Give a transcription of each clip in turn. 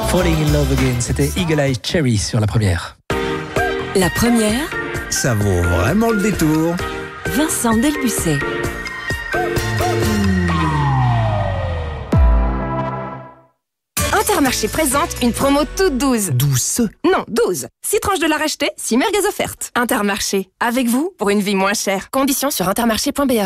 Falling in Love Again, c'était Eagle Eye Cherry sur la première. La première, ça vaut vraiment le détour. Vincent Delbussé. Intermarché présente une promo toute douce. Douce. Non, 12. 6 tranches de la racheter, 6 merguez offertes. Intermarché, avec vous pour une vie moins chère. Conditions sur intermarché.be.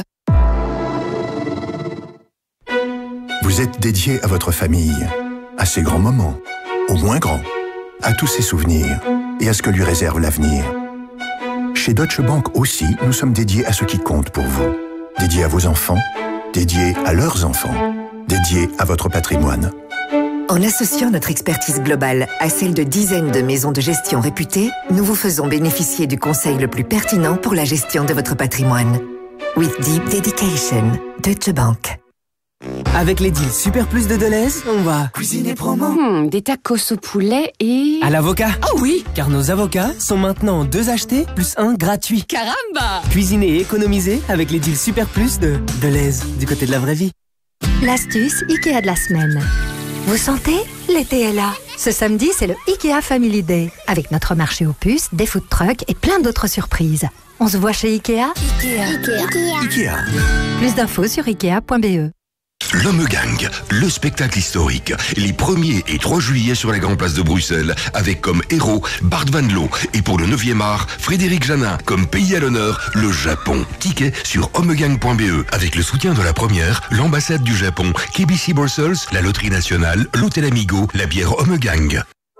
Vous êtes dédié à votre famille, à ses grands moments, aux moins grands, à tous ses souvenirs et à ce que lui réserve l'avenir. Chez Deutsche Bank aussi, nous sommes dédiés à ce qui compte pour vous. Dédiés à vos enfants, dédiés à leurs enfants, dédiés à votre patrimoine. En associant notre expertise globale à celle de dizaines de maisons de gestion réputées, nous vous faisons bénéficier du conseil le plus pertinent pour la gestion de votre patrimoine. With deep dedication, Deutsche Bank. Avec les deals Super Plus de Deleuze, on va cuisiner promo. Des tacos au poulet et... À l'avocat. Oh oui! Car nos avocats sont maintenant 2 achetés plus 1 gratuit. Caramba! Cuisiner et économiser avec les deals Super Plus de Deleuze, du côté de la vraie vie. L'astuce Ikea de la semaine. Vous sentez? L'été est là. Ce samedi, c'est le Ikea Family Day. Avec notre marché aux puces, des food trucks et plein d'autres surprises. On se voit chez Ikea? Ikea. Plus d'infos sur ikea.be. L'Homme Gang, le spectacle historique, les 1er et 3 juillet sur la Grande Place de Bruxelles, avec comme héros Bart Van Loo et pour le 9e art, Frédéric Janin, comme pays à l'honneur, le Japon. Ticket sur homegang.be, avec le soutien de la première, l'ambassade du Japon, KBC Brussels, la Loterie Nationale, l'Hôtel Amigo, la bière Homme Gang.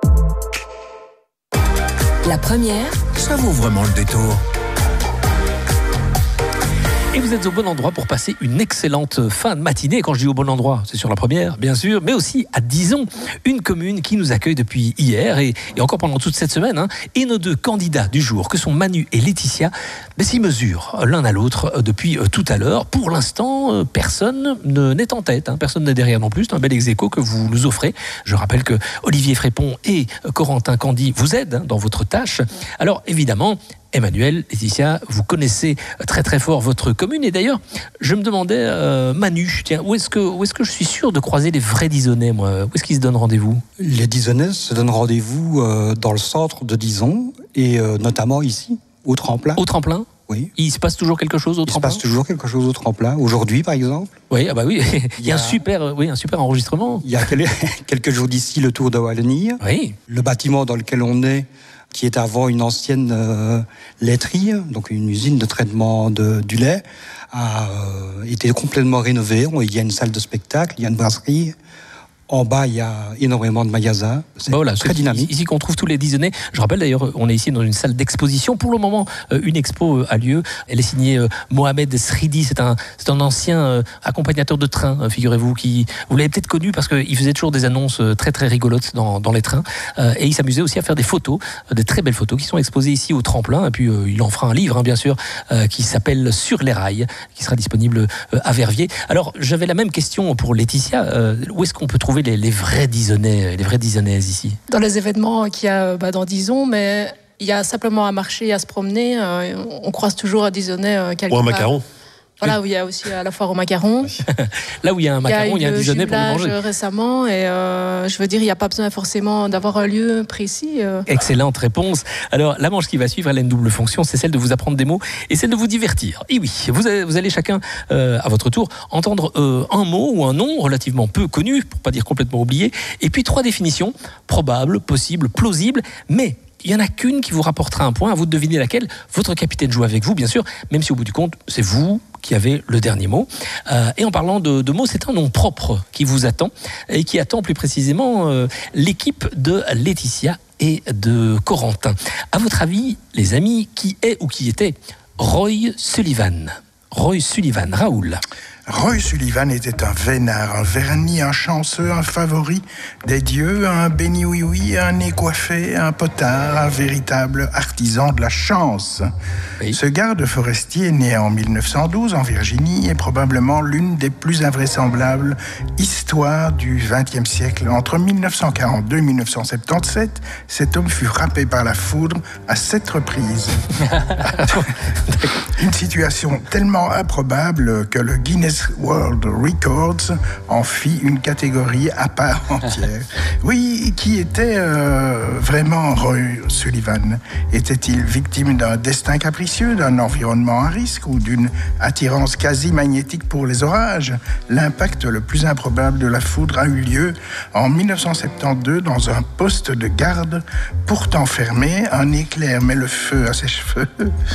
La première, Ça vaut vraiment le détour. Et vous êtes au bon endroit pour passer une excellente fin de matinée. Quand je dis au bon endroit, c'est sur la première, bien sûr, mais aussi à Dizon, une commune qui nous accueille depuis hier et encore pendant toute cette semaine. Et nos 2 candidats du jour, que sont Manu et Laetitia, s'y mesurent l'un à l'autre depuis tout à l'heure. Pour l'instant, personne n'est en tête, personne n'est derrière non plus. C'est un bel ex-aequo que vous nous offrez. Je rappelle que Olivier Frépon et Corentin Candy vous aident dans votre tâche. Alors évidemment, Emmanuel, Laetitia, vous connaissez très très fort votre commune. Et d'ailleurs, je me demandais, Manu, tiens, où est-ce que je suis sûr de croiser les vrais Dizonnais, moi? Où est-ce qu'ils se donnent rendez-vous? Les Dizonnais se donnent rendez-vous dans le centre de Dizon et notamment ici, au tremplin. Au tremplin? Oui. Il se passe toujours quelque chose au tremplin? Il se passe toujours quelque chose au tremplin. Aujourd'hui, par exemple. Oui, ah bah oui. Il y a un super enregistrement. Il y a quelques jours d'ici, le Tour de Wallonie. Oui. Le bâtiment dans lequel on est, qui est avant une ancienne laiterie, donc une usine de traitement du lait, a été complètement rénové. Il y a une salle de spectacle, il y a une brasserie. En bas, il y a énormément de magasins. C'est très dynamique. Ici qu'on trouve tous les Dizonnais. Je rappelle d'ailleurs, on est ici dans une salle d'exposition. Pour le moment, une expo a lieu. Elle est signée Mohamed Sridi. C'est un ancien accompagnateur de train, figurez-vous, vous l'avez peut-être connu parce qu'il faisait toujours des annonces très très rigolotes dans les trains. Et il s'amusait aussi à faire des photos, des très belles photos qui sont exposées ici au tremplin. Et puis il en fera un livre, bien sûr, qui s'appelle Sur les rails, qui sera disponible à Verviers. Alors, j'avais la même question pour Laetitia. Où est-ce qu'on peut trouver les vrais Dizonnais, les vraies Dizonnaises ici? Dans les événements qu'il y a dans Dizon, mais il y a simplement à marcher, à se promener. On croise toujours un Dizonnais quelque part. Ou un macaron. Voilà, où il y a aussi à la foire au macaron. Là où il y a un macaron, il y a un Dizonnais pour le manger. Récemment, et je veux dire, il n'y a pas besoin forcément d'avoir un lieu précis. Excellente réponse. Alors, la manche qui va suivre, elle a une double fonction, c'est celle de vous apprendre des mots et celle de vous divertir. Et oui, vous allez chacun, à votre tour, entendre un mot ou un nom relativement peu connu, pour pas dire complètement oublié, et puis 3 définitions, probable, possible, plausible, mais il n'y en a qu'une qui vous rapportera un point, à vous de deviner laquelle. Votre capitaine joue avec vous, bien sûr, même si au bout du compte, c'est vous qui avez le dernier mot. Et en parlant de mots, c'est un nom propre qui vous attend, et qui attend plus précisément l'équipe de Laetitia et de Corentin. À votre avis, les amis, qui est ou qui était Roy Sullivan? Roy Sullivan, Raoul. Roy Sullivan était un vénard, un vernis, un chanceux, un favori des dieux, un béni oui-oui, un nez coiffé, un potard, un véritable artisan de la chance. Oui. Ce garde forestier, né en 1912 en Virginie, est probablement l'une des plus invraisemblables histoires du XXe siècle. Entre 1942 et 1977, cet homme fut frappé par la foudre à 7 reprises. Une situation tellement improbable que le Guinness World Records en fit une catégorie à part entière. Oui, qui était vraiment Roy Sullivan? Était-il victime d'un destin capricieux, d'un environnement à risque ou d'une attirance quasi magnétique pour les orages? L'impact le plus improbable de la foudre a eu lieu en 1972 dans un poste de garde pourtant fermé. Un éclair met le feu à ses cheveux.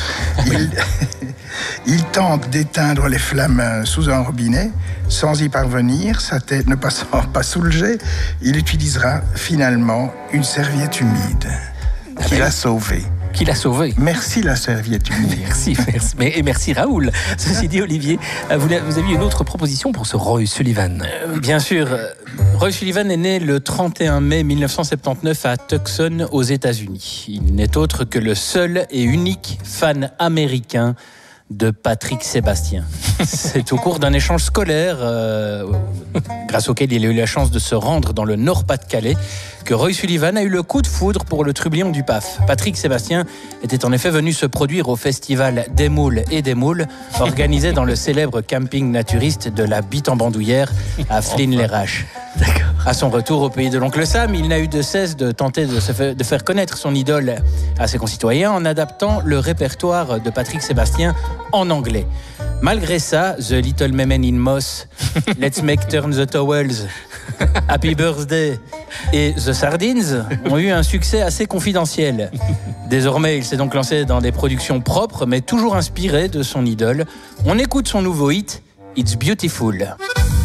Il tente d'éteindre les flammes sous un robinet. Sans y parvenir, sa tête ne passant pas sous le jet, il utilisera finalement une serviette humide qui l'a sauvé. Qui l'a sauvé. Merci la serviette humide. Merci. Et merci Raoul. Ceci dit, Olivier, vous aviez une autre proposition pour ce Roy Sullivan. Bien sûr. Roy Sullivan est né le 31 mai 1979 à Tucson, aux États-Unis. Il n'est autre que le seul et unique fan américain de Patrick Sébastien. C'est au cours d'un échange scolaire, grâce auquel il a eu la chance de se rendre dans le Nord-Pas-de-Calais, que Roy Sullivan a eu le coup de foudre pour le trublion du PAF. Patrick Sébastien était en effet venu se produire au festival Des Moules et des Moules, organisé dans le célèbre camping naturiste de la Bite-en-Bandoulière à Flins-les-Raches. À son retour au pays de l'oncle Sam, il n'a eu de cesse de tenter de faire connaître son idole à ses concitoyens en adaptant le répertoire de Patrick Sébastien en anglais. Malgré ça, The Little Mermaid in Moss, Let's Make Turn the Towels, Happy Birthday et The Sardines ont eu un succès assez confidentiel. Désormais, il s'est donc lancé dans des productions propres, mais toujours inspirées de son idole. On écoute son nouveau hit, It's Beautiful.